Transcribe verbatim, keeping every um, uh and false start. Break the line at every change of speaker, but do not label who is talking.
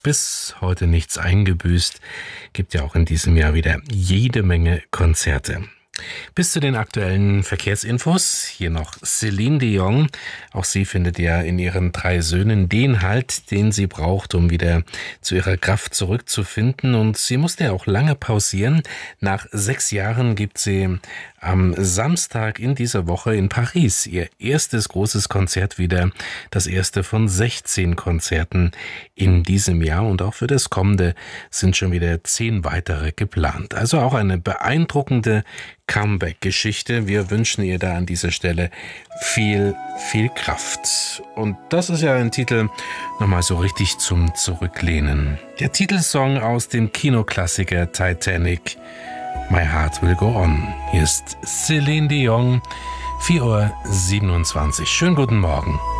Bis heute nichts eingebüßt. Gibt ja auch in diesem Jahr wieder jede Menge Konzerte. Bis zu den aktuellen Verkehrsinfos hier noch Celine Dion. Auch sie findet ja in ihren drei Söhnen den Halt, den sie braucht, um wieder zu ihrer Kraft zurückzufinden. Und sie musste ja auch lange pausieren. Nach sechs Jahren gibt sie am Samstag in dieser Woche in Paris ihr erstes großes Konzert wieder. Das erste von sechzehn Konzerten in diesem Jahr. Und auch für das kommende sind schon wieder zehn weitere geplant. Also auch eine beeindruckende Comeback-Geschichte. Wir wünschen ihr da an dieser Stelle viel, viel Kraft. Und das ist ja ein Titel nochmal so richtig zum Zurücklehnen. Der Titelsong aus dem Kinoklassiker Titanic, My Heart Will Go On. Hier ist Celine Dion, vier Uhr siebenundzwanzig. Schönen guten Morgen.